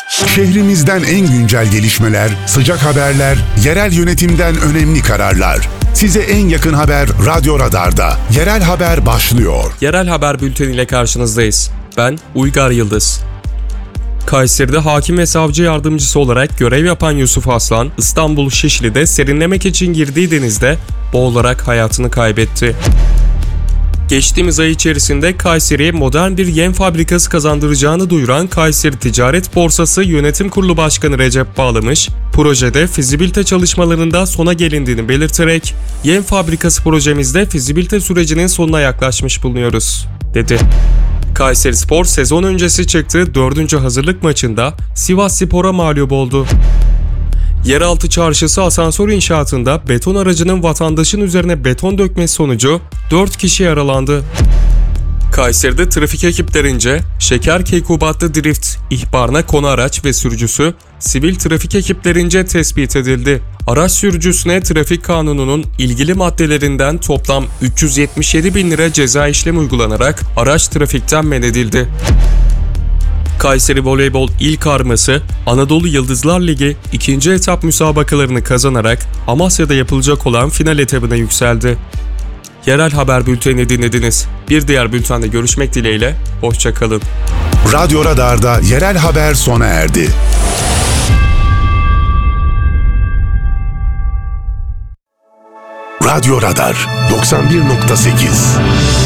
Şehrimizden en güncel gelişmeler, sıcak haberler, yerel yönetimden önemli kararlar. Size en yakın haber Radyo Radar'da. Yerel haber başlıyor. Yerel haber bülteniyle karşınızdayız. Ben Uygar Yıldız. Kayseri'de hakim ve savcı yardımcısı olarak görev yapan Yusuf Aslan, İstanbul Şişli'de serinlemek için girdiği denizde boğularak hayatını kaybetti. Geçtiğimiz ay içerisinde Kayseri'ye modern bir yem fabrikası kazandıracağını duyuran Kayseri Ticaret Borsası Yönetim Kurulu Başkanı Recep Bağlamış, projede fizibilite çalışmalarında sona gelindiğini belirterek, yem fabrikası projemizde fizibilite sürecinin sonuna yaklaşmış bulunuyoruz, dedi. Kayserispor sezon öncesi çıktığı 4. hazırlık maçında Sivasspor'a mağlup oldu. Yeraltı Çarşısı asansör inşaatında beton aracının vatandaşın üzerine beton dökmesi sonucu 4 kişi yaralandı. Kayseri'de trafik ekiplerince şeker keykubatlı drift ihbarına konu araç ve sürücüsü sivil trafik ekiplerince tespit edildi. Araç sürücüsüne trafik kanununun ilgili maddelerinden toplam 377 bin lira ceza işlemi uygulanarak araç trafikten men edildi. Kayseri Voleybol İl Karması, Anadolu Yıldızlar Ligi 2. etap müsabakalarını kazanarak Amasya'da yapılacak olan final etabına yükseldi. Yerel haber bültenini dinlediniz. Bir diğer bültende görüşmek dileğiyle, hoşça kalın. Radyo Radar'da yerel haber sona erdi. Radyo Radar 91.8